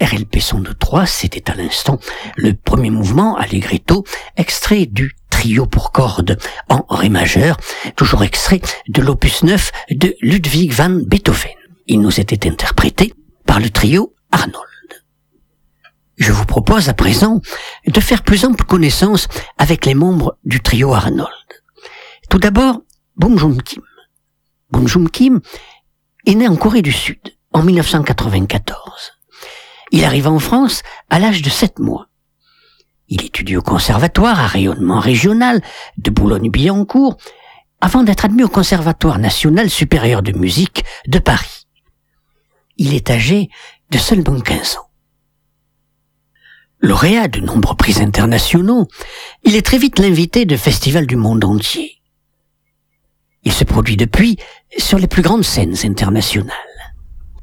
RLP son 2-3, c'était à l'instant le premier mouvement allegretto, extrait du trio pour cordes en ré majeur, toujours extrait de l'opus 9 de Ludwig van Beethoven. Il nous était interprété par le trio Arnold. Je vous propose à présent de faire plus ample connaissance avec les membres du trio Arnold. Tout d'abord, Bum Jum Kim. Bum Jum Kim est né en Corée du Sud en 1994. Il arrive en France à l'âge de 7 mois. Il étudie au conservatoire à rayonnement régional de Boulogne-Billancourt avant d'être admis au Conservatoire national supérieur de musique de Paris. Il est âgé de seulement 15 ans. Lauréat de nombreux prix internationaux, il est très vite l'invité de festivals du monde entier. Il se produit depuis sur les plus grandes scènes internationales.